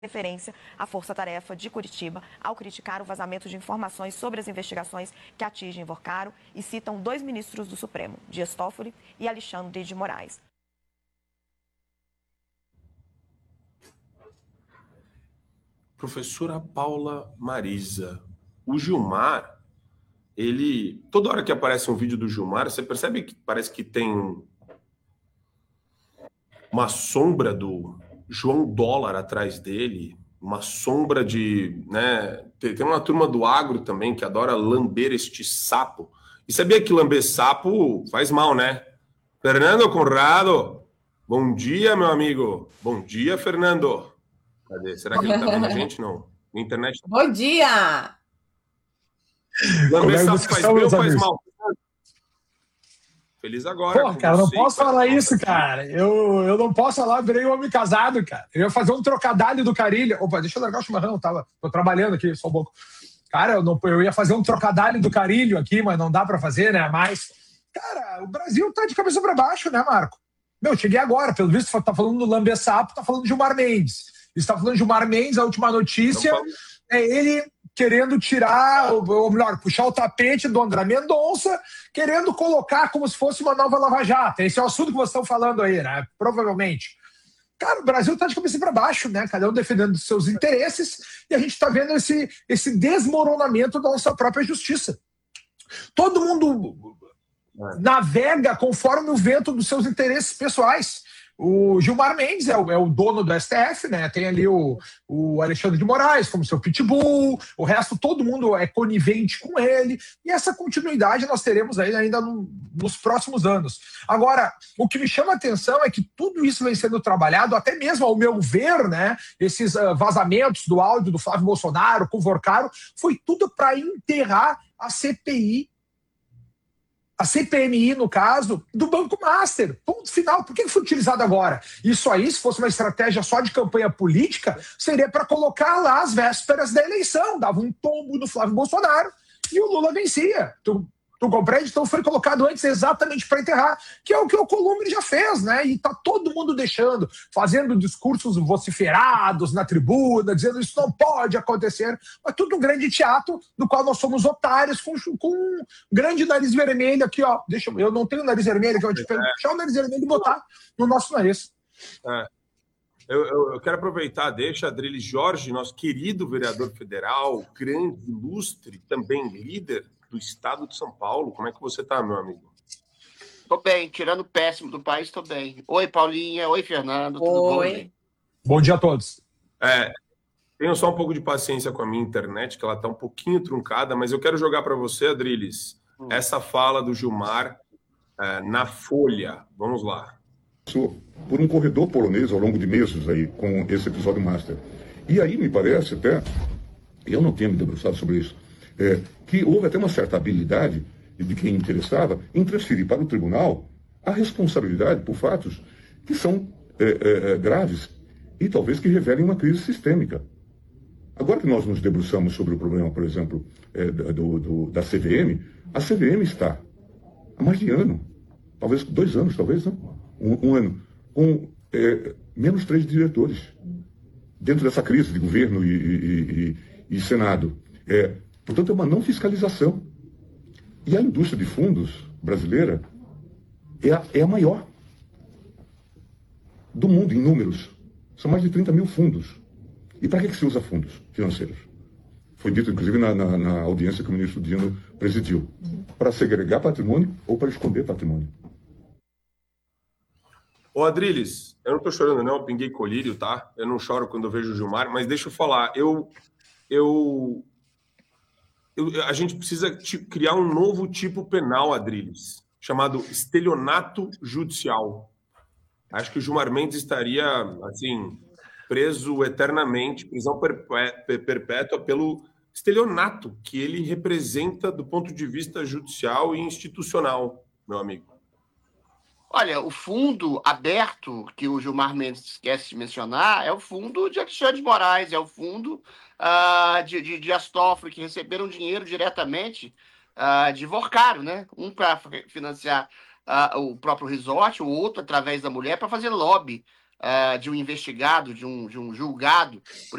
referência à Força Tarefa de Curitiba ao criticar o vazamento de informações sobre as investigações que atingem Vorcaro e citam 2 ministros do Supremo, Dias Toffoli e Alexandre de Moraes. Professora Paula Marisa, o Gilmar, ele... Toda hora que aparece um vídeo do Gilmar, você percebe que parece que tem uma sombra do João Dólar atrás dele, uma sombra de... né? Tem uma turma do agro também que adora lamber este sapo. E sabia que lamber sapo faz mal, né? Fernando Conrado, bom dia, meu amigo. Bom dia, Fernando. Cadê? Será que ele tá vendo a gente? Não. Na internet. Bom dia! Lamber sapo faz bem ou faz mal? Feliz agora. Pô, cara, não posso falar isso, cara. Eu não posso falar, virei um homem casado, cara. Eu ia fazer um trocadilho do Carilho. Opa, deixa eu largar o chimarrão, tô trabalhando aqui, só um pouco. Cara, eu ia fazer um trocadilho do Carilho aqui, mas não dá pra fazer, né? Mas, cara, o Brasil tá de cabeça pra baixo, né, Marco? Meu, cheguei agora, pelo visto, tá falando do Lamber Sapo, tá falando de Gilmar Mendes. Está falando de Gilmar Mendes, a última notícia é ele querendo tirar, ou melhor, puxar o tapete do André Mendonça, querendo colocar como se fosse uma nova Lava Jato. Esse é o assunto que vocês estão falando aí, né? Provavelmente. Cara, o Brasil está de cabeça para baixo, né? Cada um defendendo os seus interesses, e a gente está vendo esse desmoronamento da nossa própria justiça. Todo mundo navega conforme o vento dos seus interesses pessoais. O Gilmar Mendes é o dono do STF, né? Tem ali o Alexandre de Moraes como seu pitbull, o resto, todo mundo é conivente com ele, e essa continuidade nós teremos aí ainda nos próximos anos. Agora, o que me chama a atenção é que tudo isso vem sendo trabalhado, até mesmo ao meu ver, né? Esses vazamentos do áudio do Flávio Bolsonaro com o Vorcaro, foi tudo para enterrar a CPI, a CPMI, no caso, do Banco Master. Ponto final. Por que foi utilizado agora? Isso aí, se fosse uma estratégia só de campanha política, seria para colocar lá as vésperas da eleição. Dava um tombo no Flávio Bolsonaro e o Lula vencia. Tu compreende? Então foi colocado antes exatamente para enterrar, que é o que o Alcolumbre já fez, né? E tá todo mundo deixando, fazendo discursos vociferados na tribuna, dizendo isso não pode acontecer. Mas tudo um grande teatro do qual nós somos otários com um grande nariz vermelho aqui, ó. Eu não tenho nariz vermelho, que eu vou puxar o nariz vermelho e botar no nosso nariz. Eu quero aproveitar, deixa Adriles Jorge, nosso querido vereador federal, grande, ilustre, também líder do estado de São Paulo. Como é que você tá, meu amigo? Tô bem, tirando o péssimo do país, tô bem. Oi, Paulinha. Oi, Fernando. Tudo bom? Hein? Bom dia a todos. Tenho só um pouco de paciência com a minha internet, que ela tá um pouquinho truncada, mas eu quero jogar para você, Adriles, essa fala do Gilmar na Folha. Vamos lá. Por um corredor polonês ao longo de meses aí, com esse episódio Master. E aí me parece até, eu não tenho me debruçado sobre isso, que houve até uma certa habilidade de quem interessava em transferir para o tribunal a responsabilidade por fatos que são graves e talvez que revelem uma crise sistêmica. Agora que nós nos debruçamos sobre o problema, por exemplo, da CVM, a CVM está há mais de ano, talvez 2 anos, talvez, não? Um ano, com menos 3 diretores, dentro dessa crise de governo e Senado. Portanto, é uma não fiscalização. E a indústria de fundos brasileira é a maior do mundo em números. São mais de 30 mil fundos. E para que se usa fundos financeiros? Foi dito, inclusive, na audiência que o ministro Dino presidiu. Para segregar patrimônio ou para esconder patrimônio. Ô, Adriles, eu não tô chorando não, eu pinguei colírio, tá? Eu não choro quando eu vejo o Gilmar, mas deixa eu falar, a gente precisa criar um novo tipo penal, Adriles, chamado estelionato judicial. Acho que o Gilmar Mendes estaria, assim, preso eternamente, prisão perpétua pelo estelionato que ele representa do ponto de vista judicial e institucional, meu amigo. Olha, o fundo aberto que o Gilmar Mendes esquece de mencionar é o fundo de Alexandre de Moraes, é o fundo de Dias Toffoli, que receberam dinheiro diretamente de Vorcaro, né? Um para financiar o próprio resort, o outro através da mulher para fazer lobby de um investigado, de um julgado, por